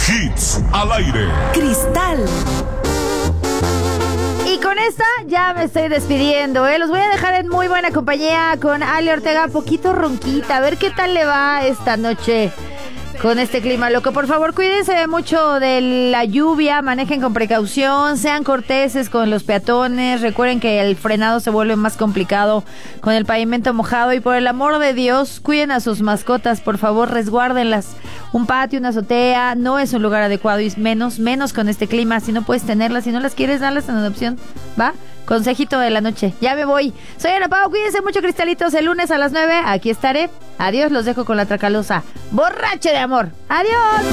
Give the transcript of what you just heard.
Hits al aire. Cristal. Y con esta ya me estoy despidiendo, Los voy a dejar en muy buena compañía con Ale Ortega, poquito ronquita. A ver qué tal le va esta noche con este clima loco. Por favor, cuídense mucho de la lluvia, manejen con precaución, sean corteses con los peatones. Recuerden que el frenado se vuelve más complicado con el pavimento mojado. Y por el amor de Dios, cuiden a sus mascotas, por favor, resguárdenlas. Un patio, una azotea, no es un lugar adecuado, y menos con este clima. Si no puedes tenerlas, si no las quieres, darlas en adopción, ¿va? Consejito de la noche. Ya me voy. Soy Ana Pau, cuídense mucho, cristalitos. El lunes a las 9, aquí estaré. Adiós, los dejo con la Tracalosa. Borracho de amor. Adiós.